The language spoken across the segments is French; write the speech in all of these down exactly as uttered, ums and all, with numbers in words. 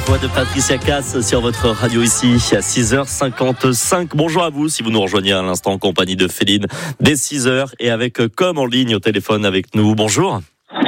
voix de Patricia Cass sur votre radio ici à six heures cinquante-cinq. Bonjour à vous si vous nous rejoignez à l'instant en compagnie de Féline dès six heures et avec Com en ligne au téléphone avec nous. Bonjour.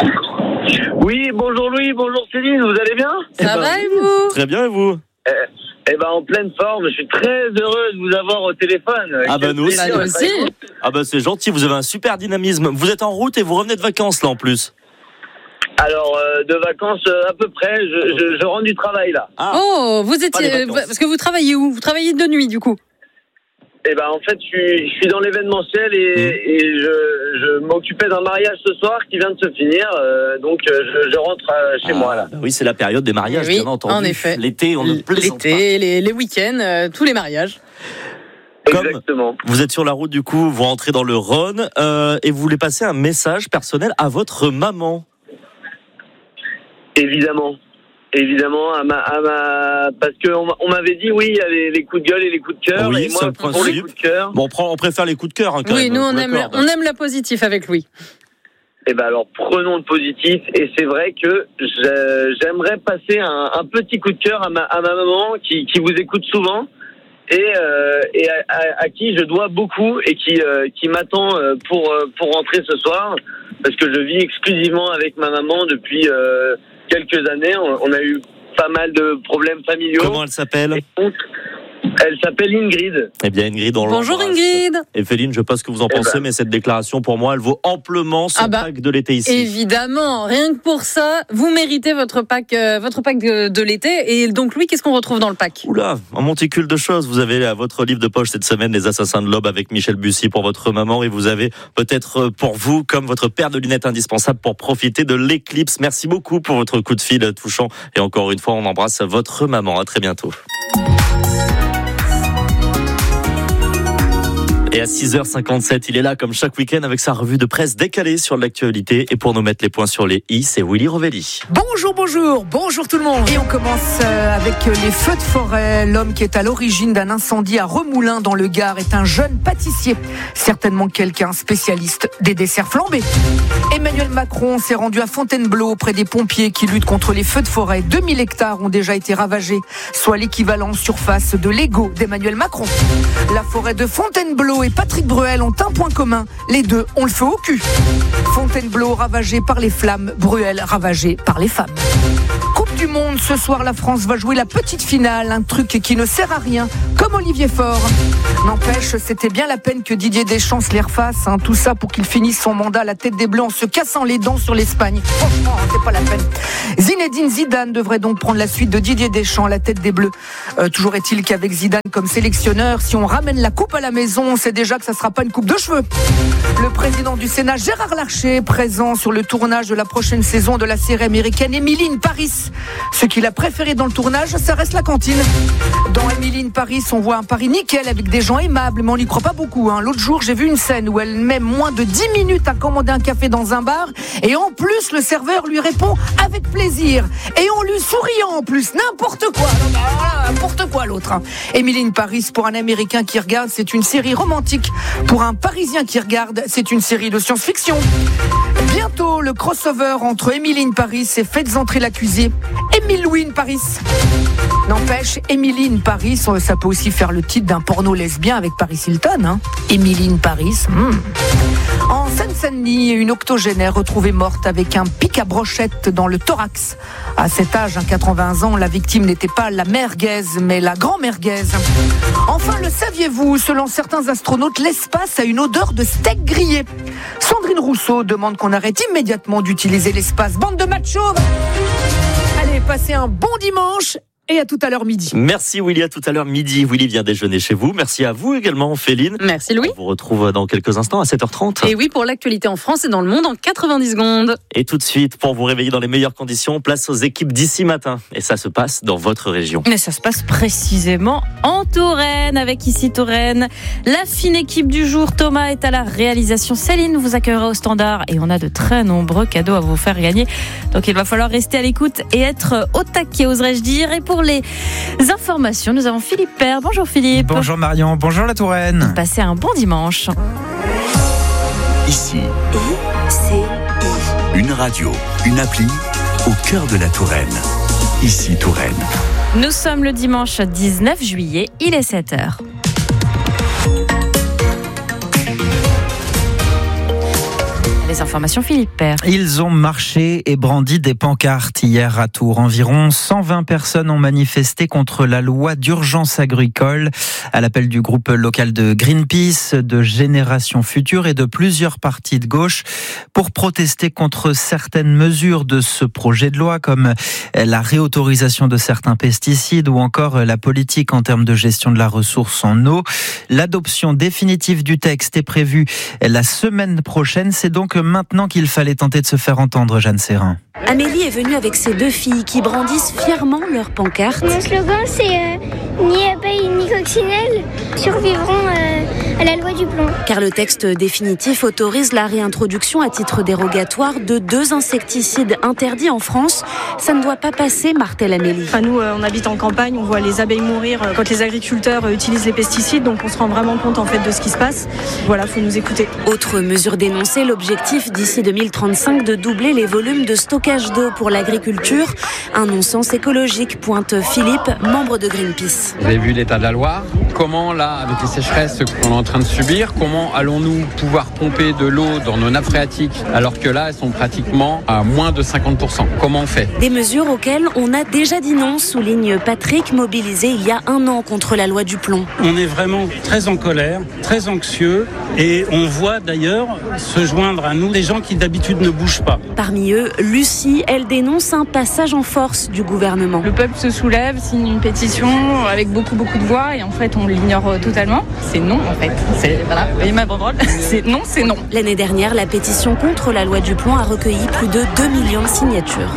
Oui, bonjour Louis, bonjour Céline, vous allez bien ? Ça eh va ben, et vous ? Très bien et vous ? Eh, eh ben en pleine forme, je suis très heureux de vous avoir au téléphone. Ah ben nous aussi. Bah, aussi. Ah ben c'est gentil, vous avez un super dynamisme. Vous êtes en route et vous revenez de vacances là en plus. Alors, euh, de vacances euh, à peu près, je, je, je rentre du travail là. Ah. Oh, vous étiez, euh, parce que vous travaillez où ? Vous travaillez de nuit du coup ? Eh ben en fait, je suis, je suis dans l'événementiel et, mmh. et je, je m'occupais d'un mariage ce soir qui vient de se finir, euh, donc je, je rentre chez ah, moi là. Bah oui, c'est la période des mariages, oui, bien entendu. En effet. L'été, on ne plaisante pas. L'été, les, les week-ends, euh, tous les mariages. Comme Exactement. Vous êtes sur la route du coup, vous rentrez dans le Rhône euh, et vous voulez passer un message personnel à votre maman. Évidemment, évidemment, à ma, à ma... parce qu'on on m'avait dit oui, il y a les, les coups de gueule et les coups de cœur. Oui, et moi, pour principe. Les coups de cœur. Bon, on, prend, on préfère les coups de cœur hein, quand oui, même. Oui, nous on aime, on aime la positif avec Louis. Eh ben alors prenons le positif et c'est vrai que j'aimerais passer un, un petit coup de cœur à ma, à ma maman qui, qui vous écoute souvent et, euh, et à, à, à qui je dois beaucoup et qui, euh, qui m'attend pour, pour rentrer ce soir parce que je vis exclusivement avec ma maman depuis euh, quelques années. On a eu pas mal de problèmes familiaux. Comment elle s'appelle ? Elle s'appelle Ingrid. Eh bien Ingrid, on Bonjour Ingrid. Et Féline, je ne sais pas ce que vous en pensez, eh ben. mais cette déclaration pour moi, elle vaut amplement son ah bah, pack de l'été ici. Évidemment, rien que pour ça, vous méritez votre pack, euh, votre pack de, de l'été. Et donc Louis, qu'est-ce qu'on retrouve dans le pack ? Oula, un monticule de choses. Vous avez à votre livre de poche cette semaine Les Assassins de l'Aube avec Michel Bussy pour votre maman, et vous avez peut-être pour vous comme votre paire de lunettes indispensable pour profiter de l'éclipse. Merci beaucoup pour votre coup de fil touchant et encore une fois, on embrasse votre maman. À très bientôt. Et à six heures cinquante-sept, il est là comme chaque week-end avec sa revue de presse décalée sur l'actualité. Et pour nous mettre les points sur les i, c'est Willy Rovelli. Bonjour, bonjour, bonjour tout le monde. Et on commence avec les feux de forêt. L'homme qui est à l'origine d'un incendie à Remoulins dans le Gard est un jeune pâtissier. Certainement quelqu'un spécialiste des desserts flambés. Emmanuel Macron s'est rendu à Fontainebleau auprès des pompiers qui luttent contre les feux de forêt. deux mille hectares ont déjà été ravagés, soit l'équivalent surface de l'Ego d'Emmanuel Macron. La forêt de Fontainebleau et Patrick Bruel ont un point commun. Les deux ont le feu au cul. Fontainebleau ravagé par les flammes, Bruel ravagé par les femmes. Coupe du Monde, ce soir la France va jouer la petite finale, un truc qui ne sert à rien, comme Olivier Faure. N'empêche, c'était bien la peine que Didier Deschamps se les refasse, hein, tout ça pour qu'il finisse son mandat à la tête des Bleus en se cassant les dents sur l'Espagne. Franchement, hein, c'est pas la peine. Zinedine Zidane devrait donc prendre la suite de Didier Deschamps à la tête des Bleus. Euh, toujours est-il qu'avec Zidane comme sélectionneur, si on ramène la coupe à la maison, on sait déjà que ça sera pas une coupe de cheveux. Le président du Sénat, Gérard Larcher, présent sur le tournage de la prochaine saison de la série américaine Emily in Paris. Ce qu'il a préféré dans le tournage, ça reste la cantine. Dans Emily in Paris, on voit un Paris nickel avec des gens aimables, mais on n'y croit pas beaucoup. Hein. L'autre jour, j'ai vu une scène où elle met moins de dix minutes à commander un café dans un bar, et en plus, le serveur lui répond avec plaisir. Et en lui souriant en plus, n'importe quoi. Non, bah, voilà, n'importe quoi l'autre. Hein. Emily in Paris, pour un Américain qui regarde, c'est une série romantique. Pour un Parisien qui regarde, c'est une série de science-fiction. Bientôt, le crossover entre Emily in Paris et Faites entrer l'accusé, Émile Louis in Paris. N'empêche, Emily in Paris, ça peut aussi faire le titre d'un porno lesbien avec Paris Hilton. Hein. Emily in Paris. Hmm. En Seine-Saint-Denis, une octogénaire retrouvée morte avec un pic à brochette dans le thorax. À cet âge, à quatre-vingts ans, la victime n'était pas la merguez, mais la grand-merguez. Enfin, le saviez-vous, selon certains astronautes, l'espace a une odeur de steak grillé. Sandrine Rousseau demande qu'on arrête immédiatement d'utiliser l'espace. Bande de machos! Allez, passez un bon dimanche et à tout à l'heure midi. Merci Willy, à tout à l'heure midi. Willy vient déjeuner chez vous. Merci à vous également, Féline. Merci Louis. On vous retrouve dans quelques instants à sept heures trente. Et oui, pour l'actualité en France et dans le monde en quatre-vingt-dix secondes. Et tout de suite, pour vous réveiller dans les meilleures conditions, place aux équipes d'ici matin. Et ça se passe dans votre région. Mais ça se passe précisément en Touraine, avec ici Touraine. La fine équipe du jour, Thomas est à la réalisation. Céline vous accueillera au standard et on a de très nombreux cadeaux à vous faire gagner. Donc il va falloir rester à l'écoute et être au taquet, oserais-je dire. Et pour les informations, nous avons Philippe Père. Bonjour Philippe. Bonjour Marion, bonjour la Touraine. Passez un bon dimanche. Ici, I C I. Une radio, une appli au cœur de la Touraine. ici Touraine. Nous sommes le dimanche dix-neuf juillet, il est sept heures. Les informations, Philippe Père. Ils ont marché et brandi des pancartes hier à Tours. Environ cent vingt personnes ont manifesté contre la loi d'urgence agricole à l'appel du groupe local de Greenpeace, de Génération Future et de plusieurs partis de gauche pour protester contre certaines mesures de ce projet de loi comme la réautorisation de certains pesticides ou encore la politique en termes de gestion de la ressource en eau. L'adoption définitive du texte est prévue la semaine prochaine. C'est donc maintenant qu'il fallait tenter de se faire entendre, Jeanne Serrin. Amélie est venue avec ses deux filles qui brandissent fièrement leur pancarte. Mon slogan, c'est euh, ni abeilles ni coccinelles survivront euh, à la loi du plomb. Car le texte définitif autorise la réintroduction à titre dérogatoire de deux insecticides interdits en France. Ça ne doit pas passer, martèle Amélie. Enfin, nous, euh, on habite en campagne, on voit les abeilles mourir euh, quand les agriculteurs euh, utilisent les pesticides, donc on se rend vraiment compte en fait de ce qui se passe. Voilà, faut nous écouter. Autre mesure dénoncée, l'objectif d'ici deux mille trente-cinq de doubler les volumes de stockage d'eau pour l'agriculture. Un non-sens écologique, pointe Philippe, membre de Greenpeace. Vous avez vu l'état de la Loire. Comment, là, avec les sécheresses qu'on est en train de subir, comment allons-nous pouvoir pomper de l'eau dans nos nappes phréatiques alors que là, elles sont pratiquement à moins de cinquante pour cent. Comment on fait ? Des mesures auxquelles on a déjà dit non, souligne Patrick, mobilisé il y a un an contre la loi du plomb. On est vraiment très en colère, très anxieux et on voit d'ailleurs se joindre à nous des gens qui d'habitude ne bougent pas. Parmi eux, Lucie, elle dénonce un passage en force du gouvernement. Le peuple se soulève, signe une pétition avec beaucoup beaucoup de voix et en fait on l'ignore totalement. C'est non en fait. C'est voilà, vous voyez ma banderole. C'est non, c'est non. L'année dernière, la pétition contre la loi du plomb a recueilli plus de deux millions de signatures.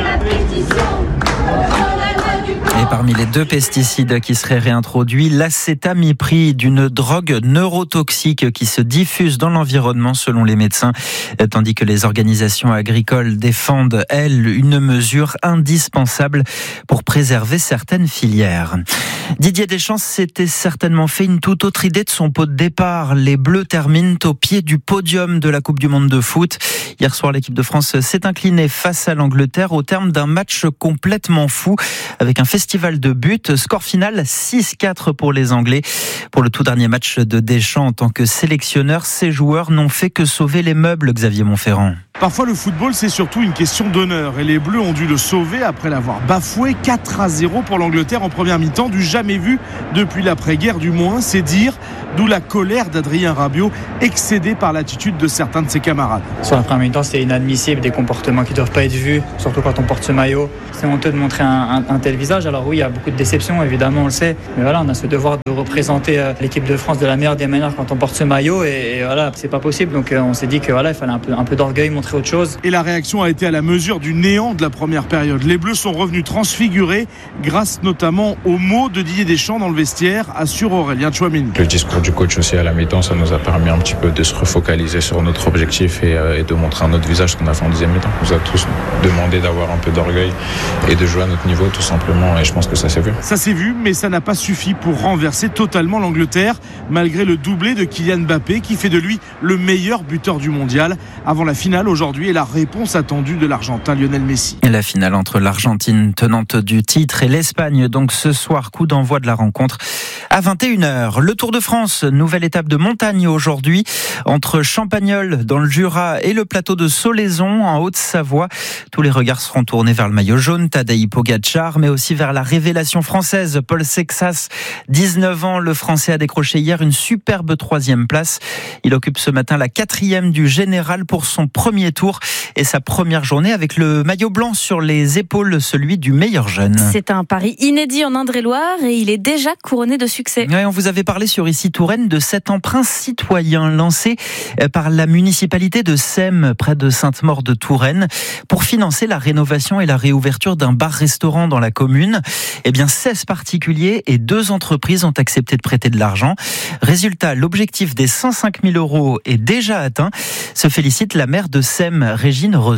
Et parmi les deux pesticides qui seraient réintroduits, l'acétamiprid, d'une drogue neurotoxique qui se diffuse dans l'environnement selon les médecins, tandis que les organisations agricoles défendent, elles, une mesure indispensable pour préserver certaines filières. Didier Deschamps s'était certainement fait une toute autre idée de son pot de départ. Les Bleus terminent au pied du podium de la Coupe du Monde de foot. Hier soir, l'équipe de France s'est inclinée face à l'Angleterre au terme d'un match complètement fou avec un festival de buts. Score final six quatre pour les Anglais. Pour le tout dernier match de Deschamps en tant que sélectionneur, ses joueurs n'ont fait que sauver les meubles, Xavier Montferrand. Parfois, le football, c'est surtout une question d'honneur. Et les Bleus ont dû le sauver après l'avoir bafoué. quatre à zéro pour l'Angleterre en première mi-temps, du jamais vu depuis l'après-guerre, du moins, c'est dire. D'où la colère d'Adrien Rabiot, excédé par l'attitude de certains de ses camarades. Sur la première mi-temps, c'est inadmissible, des comportements qui ne doivent pas être vus, surtout quand on porte ce maillot. C'est honteux de montrer un, un, un tel visage. Alors oui, il y a beaucoup de déceptions, évidemment, on le sait. Mais voilà, on a ce devoir de représenter euh, l'équipe de France de la meilleure des manières quand on porte ce maillot. Et, et voilà, c'est pas possible. Donc euh, on s'est dit que voilà, il fallait un peu, un peu d'orgueil, montrer autre chose. Et la réaction a été à la mesure du néant de la première période. Les Bleus sont revenus transfigurés grâce notamment aux mots de Didier Deschamps dans le vestiaire, assure Aurélien Tchouameni. Le discours du coach aussi à la mi-temps, ça nous a permis un petit peu de se refocaliser sur notre objectif et, euh, et de montrer un autre visage qu'on a fait en deuxième mi-temps. On nous a tous demandé d'avoir un peu d'orgueil et de jouer à notre niveau tout simplement, et je pense que ça s'est vu. Ça s'est vu, mais ça n'a pas suffi pour renverser totalement l'Angleterre, malgré le doublé de Kylian Mbappé qui fait de lui le meilleur buteur du mondial. Avant la finale aujourd'hui et la réponse attendue de l'Argentin Lionel Messi. Et la finale entre l'Argentine, tenante du titre, et l'Espagne, donc ce soir, coup d'envoi de la rencontre à vingt et une heures. Le Tour de France, nouvelle étape de montagne aujourd'hui, entre Champagnole dans le Jura et le plateau de Solaison en Haute-Savoie. Tous les regards seront tournés vers le maillot jaune, Tadej Pogačar, mais aussi vers la révélation française, Paul Sexas. dix-neuf ans, le Français a décroché hier une superbe troisième place. Il occupe ce matin la quatrième du général pour son premier tour et sa première journée avec le maillot blanc sur les épaules, celui du meilleur jeune. C'est un pari inédit en Indre-et-Loire et il est déjà couronné de succès. Ouais, on vous avait parlé sur Ici Touraine de cet emprunt citoyen lancé par la municipalité de Sèmes, près de Sainte-Maure de Touraine, pour financer la rénovation et la réouverture d'un bar-restaurant dans la commune. Eh bien, seize particuliers et deux entreprises ont accepté de prêter de l'argent. Résultat, l'objectif des cent cinq mille euros est déjà atteint. Se félicite la maire de Sèmes, Régine Rezeau.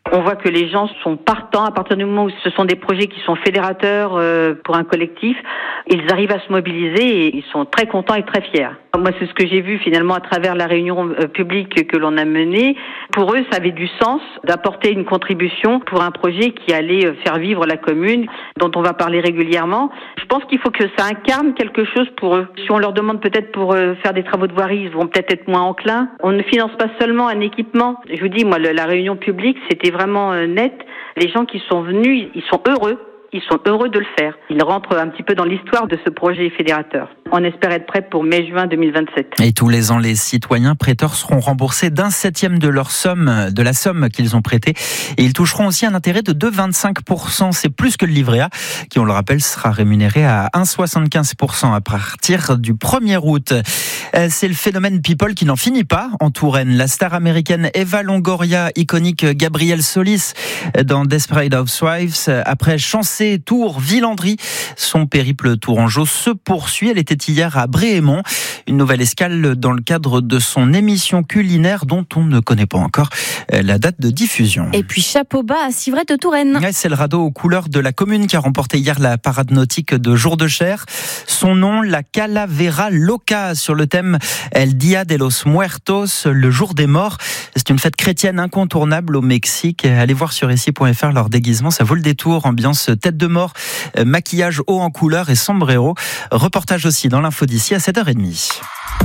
On voit que les gens sont partants à partir du moment où ce sont des projets qui sont fédérateurs euh, pour un collectif. Ils arrivent à se mobiliser et ils sont très contents et très fiers. Moi, c'est ce que j'ai vu finalement à travers la réunion euh, publique que l'on a menée. Pour eux, ça avait du sens d'apporter une contribution pour un projet qui allait faire vivre la commune, dont on va parler régulièrement. Je pense qu'il faut que ça incarne quelque chose pour eux. Si on leur demande peut-être pour euh, faire des travaux de voirie, ils vont peut-être être moins enclins. On ne finance pas seulement un équipement. Je vous dis, moi, le, la réunion publique, c'était vraiment euh, net. Les gens qui sont venus, ils sont heureux. Ils sont heureux de le faire. Ils rentrent un petit peu dans l'histoire de ce projet fédérateur. On espère être prêt pour mai-juin deux mille vingt-sept. Et tous les ans, les citoyens prêteurs seront remboursés d'un septième de leur somme, de la somme qu'ils ont prêtée. Et ils toucheront aussi un intérêt de deux virgule vingt-cinq pour cent. C'est plus que le livret A, qui, on le rappelle, sera rémunéré à un virgule soixante-quinze pour cent à partir du premier août. C'est le phénomène People qui n'en finit pas en Touraine. La star américaine Eva Longoria, iconique Gabrielle Solis dans Desperate Housewives, après Chancé, Tours, Villandry, son périple tourangeau se poursuit. Elle était hier à Bréhémont, une nouvelle escale dans le cadre de son émission culinaire dont on ne connaît pas encore la date de diffusion. Et puis chapeau bas à Civray de Touraine. Ouais, c'est le radeau aux couleurs de la commune qui a remporté hier la parade nautique de Jour de Chair. Son nom, la Calavera Loca, sur le thème El Dia de los Muertos, le jour des morts. C'est une fête chrétienne incontournable au Mexique. Allez voir sur ici point f r leur déguisement, ça vaut le détour. Ambiance tête de mort, maquillage haut en couleur et sombrero. Reportage aussi dans l'info d'ici à sept heures trente.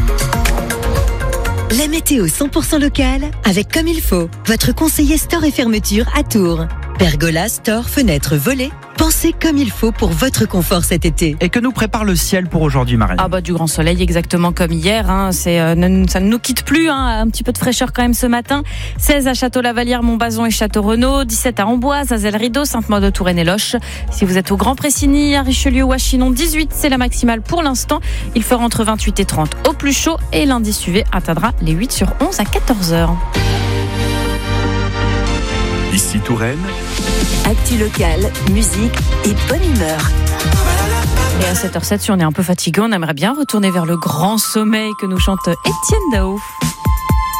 La météo cent pour cent locale avec Comme il faut. Votre conseiller store et fermeture à Tours. Pergola, store, fenêtres, volets. Pensez comme il faut pour votre confort cet été. Et que nous prépare le ciel pour aujourd'hui, Marine? Ah bah du grand soleil, exactement comme hier. Hein. C'est, euh, ne, ça ne nous quitte plus. Hein. Un petit peu de fraîcheur quand même ce matin. seize à Château-Lavalière, Montbazon et Château-Renaud. dix-sept à Amboise, Azelle-Rideau, Sainte-Maure de Touraine et Loches. Si vous êtes au Grand Pressigny, à Richelieu ou à Chinon, dix-huit, c'est la maximale pour l'instant. Il fera entre vingt-huit et trente au plus chaud. Et l'indice U V atteindra les huit sur onze à quatorze heures. Ici Touraine. Actu locale, musique et bonne humeur. Et à sept heures zéro sept, si on est un peu fatigué, on aimerait bien retourner vers le grand sommeil que nous chante Étienne Daoust.